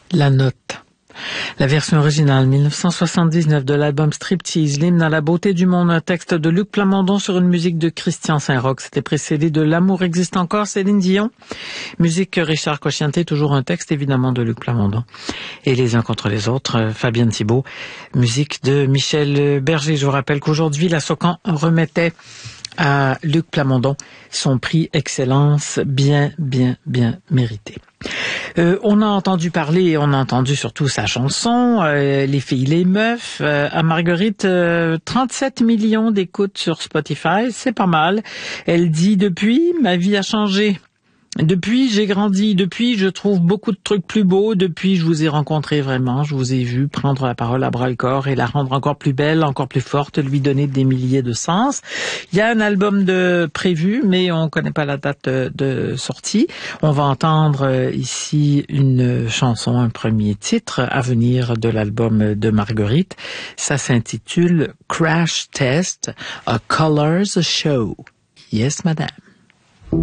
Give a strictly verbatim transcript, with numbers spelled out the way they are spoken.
La note. La version originale mille neuf cent soixante-dix-neuf de l'album Striptease, l'hymne à la beauté du monde, un texte de Luc Plamondon sur une musique de Christian Saint-Roch. C'était précédé de L'amour existe encore, Céline Dion. Musique Richard Cocciante, toujours un texte évidemment de Luc Plamondon. Et les uns contre les autres, Fabienne Thibault. Musique de Michel Berger. Je vous rappelle qu'aujourd'hui, la Socan remettait à Luc Plamondon son prix Excellence bien, bien, bien mérité. Euh, on a entendu parler, on a entendu surtout sa chanson, euh, Les filles, les meufs, euh, à Marguerite, euh, trente-sept millions d'écoutes sur Spotify, c'est pas mal. Elle dit, depuis, ma vie a changé. Depuis, j'ai grandi. Depuis, je trouve beaucoup de trucs plus beaux. Depuis, je vous ai rencontré vraiment. Je vous ai vu prendre la parole à bras-le-corps et la rendre encore plus belle, encore plus forte, lui donner des milliers de sens. Il y a un album de prévu, mais on connaît pas la date de, de sortie. On va entendre ici une chanson, un premier titre à venir de l'album de Marguerite. Ça s'intitule Crash Test, A Colors Show. Yes, madame.